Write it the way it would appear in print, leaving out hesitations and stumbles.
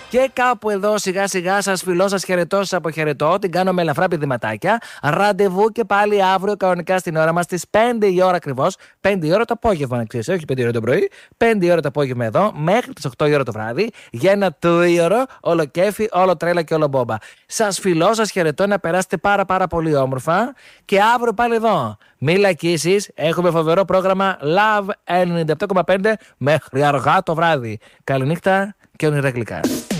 Και κάπου εδώ σιγά σιγά σας φιλώ, σας χαιρετώ, σας αποχαιρετώ. Την κάνω με ελαφρά πηδηματάκια. Ραντεβού και πάλι αύριο κανονικά στην ώρα μας στις 5 η ώρα ακριβώς. 5 η ώρα το απόγευμα, να ξέρεις, όχι 5 η ώρα το πρωί. 5 η ώρα το απόγευμα εδώ, μέχρι τις 8 η ώρα το βράδυ. Για ένα 2ωρο, όλο κέφι, όλο τρέλα και όλο μπόμπα. Σας φιλώ, σας χαιρετώ, να περάσετε πάρα πολύ όμορφα. Και αύριο πάλι εδώ. Μη λακίσεις, έχουμε φοβερό πρόγραμμα Love 97,5 μέχρι αργά το βράδυ. Καληνύχτα και όνειρα γλυκά.